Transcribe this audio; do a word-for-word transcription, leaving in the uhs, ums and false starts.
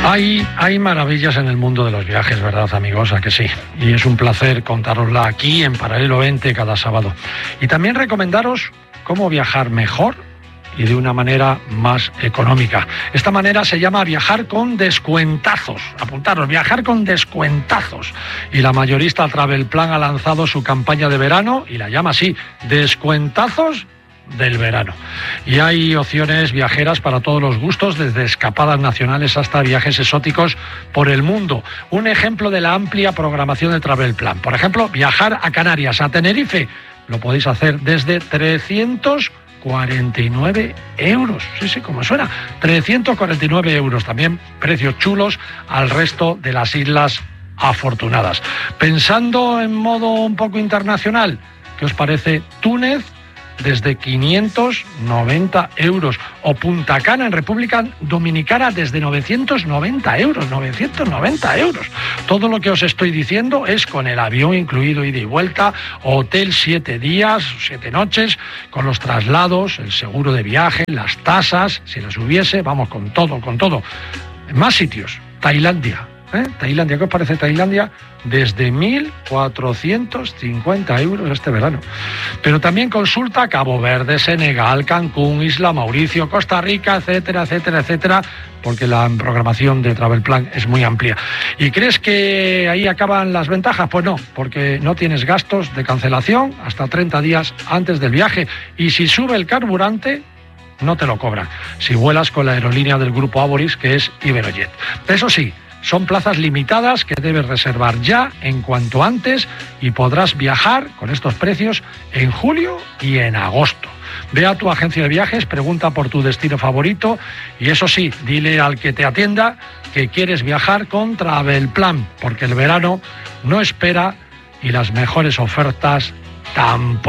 Hay, hay maravillas en el mundo de los viajes, ¿verdad, amigos? ¿A que sí? Y es un placer contárosla aquí en Paralelo veinte cada sábado. Y también recomendaros cómo viajar mejor y de una manera más económica. Esta manera se llama viajar con descuentazos. Apuntaros, viajar con descuentazos. Y la mayorista Travelplan ha lanzado su campaña de verano y la llama así, descuentazos del verano. Y hay opciones viajeras para todos los gustos, desde escapadas nacionales hasta viajes exóticos por el mundo. Un ejemplo de la amplia programación de Travelplan. Por ejemplo, viajar a Canarias, a Tenerife. Lo podéis hacer desde trescientos cuarenta y nueve euros. Sí, sí, como suena. trescientos cuarenta y nueve euros. También precios chulos al resto de las islas afortunadas. Pensando en modo un poco internacional, ¿qué os parece Túnez? Desde quinientos noventa euros. O Punta Cana en República Dominicana desde novecientos noventa euros. novecientos noventa euros. Todo lo que os estoy diciendo es con el avión incluido ida y vuelta, hotel siete días, siete noches, con los traslados, el seguro de viaje, las tasas, si las hubiese, vamos, con todo, con todo. Más sitios. Tailandia. ¿Eh? Tailandia, ¿qué os parece Tailandia? Desde mil cuatrocientos cincuenta euros este verano. Pero también consulta Cabo Verde, Senegal, Cancún, Isla Mauricio, Costa Rica, etcétera, etcétera, etcétera, porque la programación de Travelplan es muy amplia. ¿Y crees que ahí acaban las ventajas? Pues no, porque no tienes gastos de cancelación hasta treinta días antes del viaje. Y si sube el carburante, no te lo cobran. Si vuelas con la aerolínea del grupo Aboris, que es Iberojet. Eso sí, son plazas limitadas que debes reservar ya en cuanto antes y podrás viajar con estos precios en julio y en agosto. Ve a tu agencia de viajes, pregunta por tu destino favorito y eso sí, dile al que te atienda que quieres viajar con Travelplan, porque el verano no espera y las mejores ofertas tampoco.